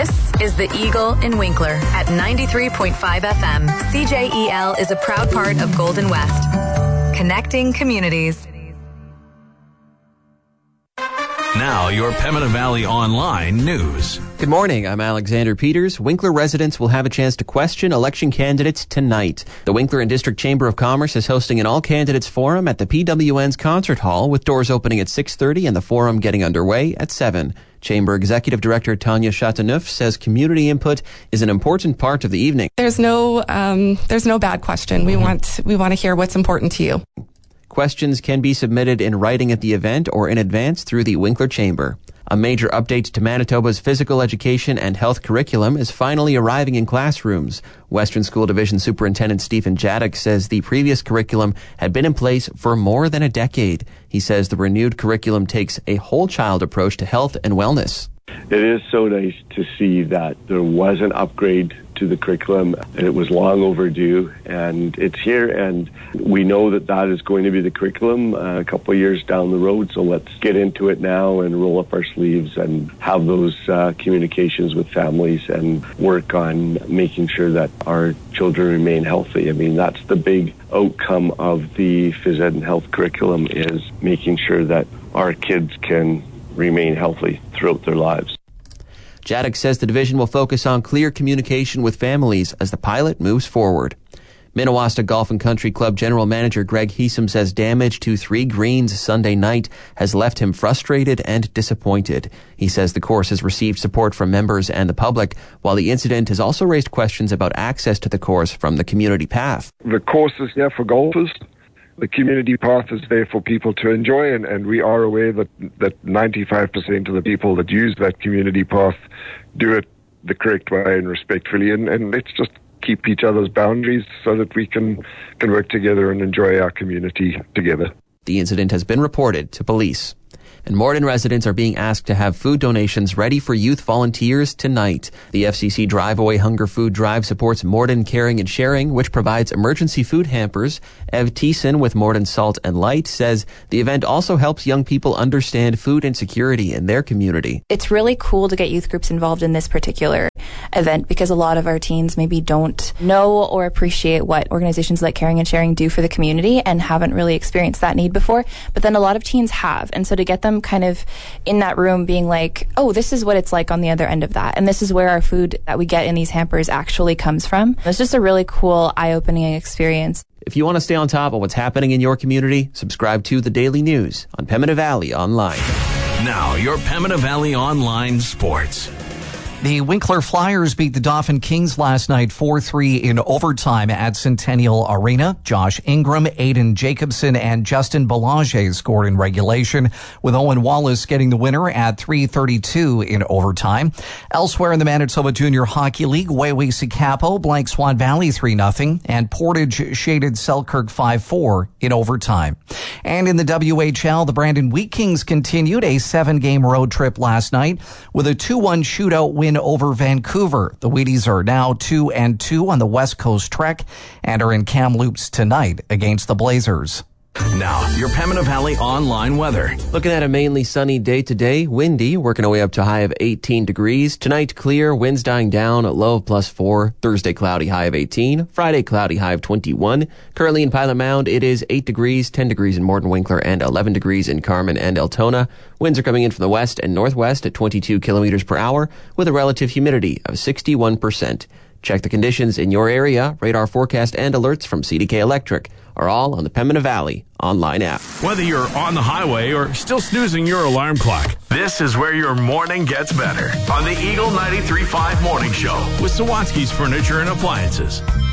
This is The Eagle in Winkler at 93.5 FM. CJEL is a proud part of Golden West. Connecting communities. Now, your Pembina Valley Online news. Good morning, I'm Alexander Peters. Winkler residents will have a chance to question election candidates tonight. The Winkler and District Chamber of Commerce is hosting an all-candidates forum at the PWN's Concert Hall, with doors opening at 6:30 and the forum getting underway at 7. Chamber Executive Director Tanya Chateauneuf says community input is an important part of the evening. There's no bad question. We want to hear what's important to you. Questions can be submitted in writing at the event or in advance through the Winkler Chamber. A major update to Manitoba's physical education and health curriculum is finally arriving in classrooms. Western School Division Superintendent Stephen Jadek says the previous curriculum had been in place for more than a decade. He says the renewed curriculum takes a whole child approach to health and wellness. It is so nice to see that there was an upgrade to the curriculum, and it was long overdue, and it's here, and we know that that is going to be the curriculum a couple of years down the road, so let's get into it now and roll up our sleeves and have those communications with families and work on making sure that our children remain healthy. I mean, that's the big outcome of the phys ed and health curriculum, is making sure that our kids can remain healthy throughout their lives. Jadek says the division will focus on clear communication with families as the pilot moves forward. Minnewasta Golf and Country Club General Manager Greg Heesum says damage to 3 greens Sunday night has left him frustrated and disappointed. He says the course has received support from members and the public, while the incident has also raised questions about access to the course from the community path. The course is there for golfers. The community path is there for people to enjoy, and we are aware that 95% of the people that use that community path do it the correct way and respectfully, and let's just keep each other's boundaries so that we can work together and enjoy our community together. The incident has been reported to police. And Morden residents are being asked to have food donations ready for youth volunteers tonight. The FCC Drive Away Hunger Food Drive supports Morden Caring and Sharing, which provides emergency food hampers. Ev Thiessen with Morden Salt and Light says the event also helps young people understand food insecurity in their community. It's really cool to get youth groups involved in this particular event, because a lot of our teens maybe don't know or appreciate what organizations like Caring and Sharing do for the community and haven't really experienced that need before. But then a lot of teens have. And so to get them kind of in that room being like, oh, this is what it's like on the other end of that. And this is where our food that we get in these hampers actually comes from. It's just a really cool, eye-opening experience. If you want to stay on top of what's happening in your community, subscribe to The Daily News on Pembina Valley Online. Now, your Pembina Valley Online sports. The Winkler Flyers beat the Dauphin Kings last night 4-3 in overtime at Centennial Arena. Josh Ingram, Aiden Jacobson, and Justin Belanger scored in regulation, with Owen Wallace getting the winner at 3:32 in overtime. Elsewhere in the Manitoba Junior Hockey League, Waywe-Sikapo blanked Swan Valley 3-0, and Portage shaded Selkirk 5-4 in overtime. And in the WHL, the Brandon Wheat Kings continued a 7-game road trip last night with a 2-1 shootout win over Vancouver. The Wheaties are now 2-2 on the West Coast trek and are in Kamloops tonight against the Blazers. Now, your Pembina Valley Online weather. Looking at a mainly sunny day today, windy, working our way up to a high of 18 degrees. Tonight, clear, winds dying down, low of +4. Thursday, cloudy, high of 18. Friday, cloudy, high of 21. Currently in Pilot Mound, it is 8 degrees, 10 degrees in Morden Winkler, and 11 degrees in Carman and Altona. Winds are coming in from the west and northwest at 22 kilometers per hour, with a relative humidity of 61%. Check the conditions in your area. Radar forecast and alerts from CDK Electric are all on the Pembina Valley Online app. Whether you're on the highway or still snoozing your alarm clock, this is where your morning gets better on the Eagle 93.5 Morning Show with Sawatsky's Furniture and Appliances.